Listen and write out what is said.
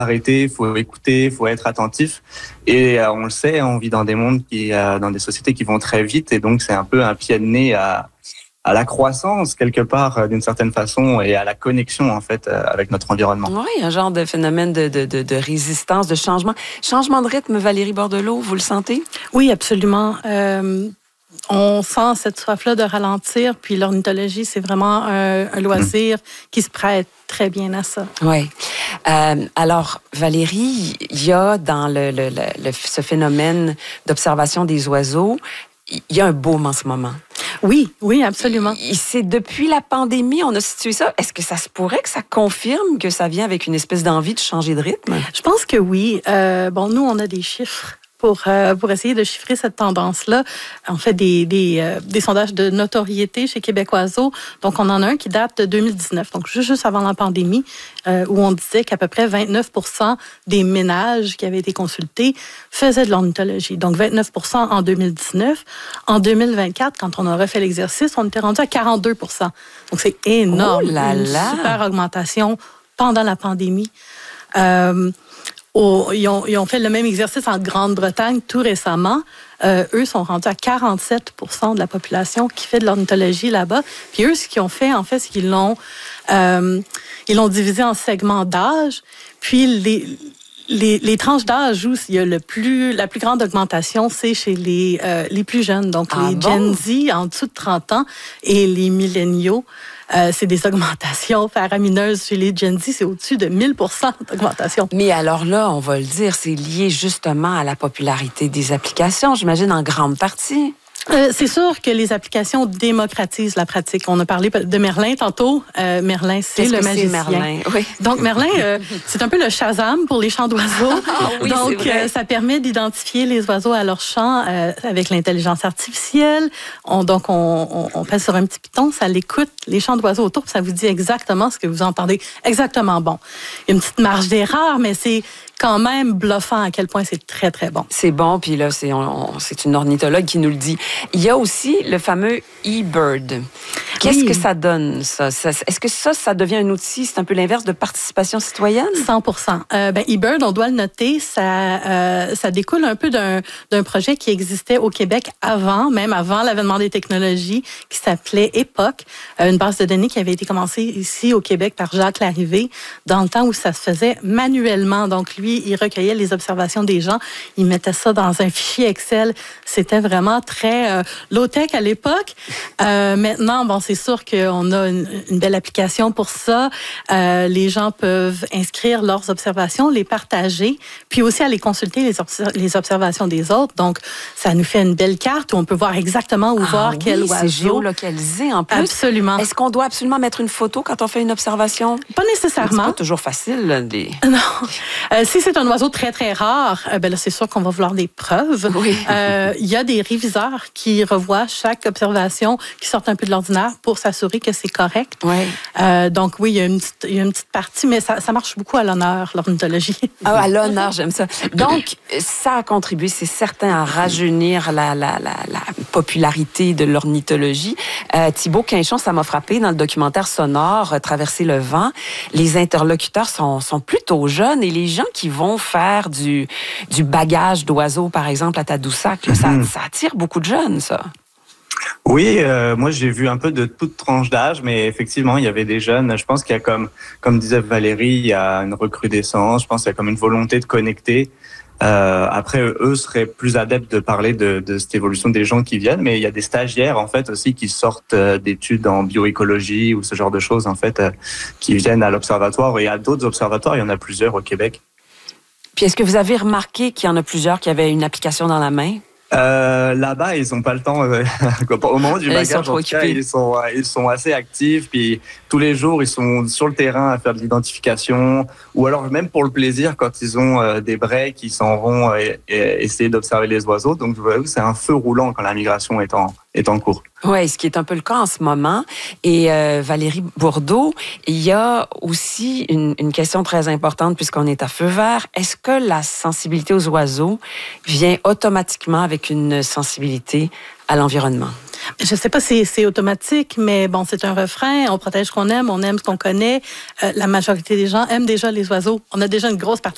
arrêter, il faut écouter, il faut être attentif. Et on le sait, on vit dans des mondes dans des sociétés qui vont très vite, et donc c'est un peu un pied de nez à la croissance quelque part d'une certaine façon et à la connexion en fait avec notre environnement. Oui, un genre de phénomène de résistance, de changement. Changement de rythme, Valérie Bordelot, vous le sentez? Oui, absolument. On sent cette soif-là de ralentir, puis l'ornithologie, c'est vraiment un loisir qui se prête très bien à ça. Oui. Alors, Valérie, il y a dans ce phénomène d'observation des oiseaux, il y a un boom en ce moment. Oui, oui, absolument. C'est depuis la pandémie, on a situé ça. Est-ce que ça se pourrait que ça confirme que ça vient avec une espèce d'envie de changer de rythme? Je pense que oui. Nous, on a des chiffres pour essayer de chiffrer cette tendance-là. On fait des sondages de notoriété chez Québec Oiseaux. Donc, on en a un qui date de 2019, donc juste avant la pandémie, où on disait qu'à peu près 29% des ménages qui avaient été consultés faisaient de l'ornithologie. Donc, 29% en 2019. En 2024, quand on a refait l'exercice, on était rendu à 42%. Donc, c'est énorme. Oh là là! Une super augmentation pendant la pandémie. Ils ont fait le même exercice en Grande-Bretagne tout récemment. Eux sont rendus à 47% de la population qui fait de l'ornithologie là-bas. Puis eux, ce qu'ils ont fait, en fait, c'est qu'ils l'ont divisé en segments d'âge. Puis les tranches d'âge où il y a la plus grande augmentation, c'est chez les plus jeunes. Donc, les Gen Z en dessous de 30 ans et les milléniaux. C'est des augmentations faramineuses chez les Gen Z, c'est au-dessus de 1000% d'augmentation. Mais alors là, on va le dire, c'est lié justement à la popularité des applications, j'imagine en grande partie. C'est sûr que les applications démocratisent la pratique. On a parlé de Merlin tantôt. Merlin, c'est le magicien. C'est Merlin? Oui. Donc, Merlin, c'est un peu le Shazam pour les chants d'oiseaux. Oui, donc, ça permet d'identifier les oiseaux à leur chant avec l'intelligence artificielle. On pèse sur un petit piton, ça l'écoute, les chants d'oiseaux autour, puis ça vous dit exactement ce que vous entendez. Exactement bon. Il y a une petite marge d'erreur, mais c'est quand même bluffant à quel point c'est très, très bon. C'est bon, puis là, c'est une ornithologue qui nous le dit. Il y a aussi le fameux eBird. Qu'est-ce que ça donne, ça? Est-ce que ça devient un outil, c'est un peu l'inverse de participation citoyenne? 100%. eBird, on doit le noter, ça découle un peu d'un projet qui existait au Québec même avant l'avènement des technologies, qui s'appelait Époque, une base de données qui avait été commencée ici au Québec par Jacques Larrivé, dans le temps où ça se faisait manuellement. Donc, lui, il recueillait les observations des gens, il mettait ça dans un fichier Excel. C'était vraiment très low-tech à l'époque. Maintenant, c'est sûr qu'on a une belle application pour ça. Les gens peuvent inscrire leurs observations, les partager, puis aussi aller consulter les observations des autres. Donc, ça nous fait une belle carte où on peut voir exactement où voir quel oiseau. C'est géolocalisé en plus. Absolument. Est-ce qu'on doit absolument mettre une photo quand on fait une observation? Pas nécessairement. C'est pas toujours facile. Non. Si c'est un oiseau très, très rare, là, c'est sûr qu'on va vouloir des preuves. Oui. Il y a des réviseurs qui revoient chaque observation qui sort un peu de l'ordinaire pour s'assurer que c'est correct. Oui. Donc, oui, il y a une petite partie, mais ça marche beaucoup à l'honneur, l'ornithologie. À l'honneur, j'aime ça. Donc, ça a contribué, c'est certain, à rajeunir la popularité de l'ornithologie. Thibaut Quinchon, ça m'a frappé dans le documentaire sonore Traverser le vent. Les interlocuteurs sont plutôt jeunes et les gens qui vont faire du bagage d'oiseaux, par exemple, à Tadoussac, là, ça attire beaucoup de jeunes, ça. Oui, moi j'ai vu un peu de toute tranche d'âge, mais effectivement il y avait des jeunes. Je pense qu'il y a comme disait Valérie, il y a une recrudescence. Je pense qu'il y a comme une volonté de connecter. Après, eux seraient plus adeptes de parler de cette évolution des gens qui viennent, mais il y a des stagiaires en fait aussi qui sortent d'études en bioécologie ou ce genre de choses en fait qui viennent à l'observatoire et à d'autres observatoires. Il y en a plusieurs au Québec. Puis est-ce que vous avez remarqué qu'il y en a plusieurs qui avaient une application dans la main? Là-bas, ils n'ont pas le temps. Au moment du bagage, en tout cas, ils sont assez actifs. Puis tous les jours, ils sont sur le terrain à faire de l'identification, ou alors même pour le plaisir, quand ils ont des breaks, ils s'en vont essayer d'observer les oiseaux. Donc, je vois que c'est un feu roulant quand la migration est en cours. Oui, ce qui est un peu le cas en ce moment. Et Valérie Bordelot, il y a aussi une question très importante puisqu'on est à feu vert. Est-ce que la sensibilité aux oiseaux vient automatiquement avec une sensibilité à l'environnement? Je ne sais pas si c'est automatique, mais bon, c'est un refrain. On protège ce qu'on aime, on aime ce qu'on connaît. La majorité des gens aiment déjà les oiseaux. On a déjà une grosse partie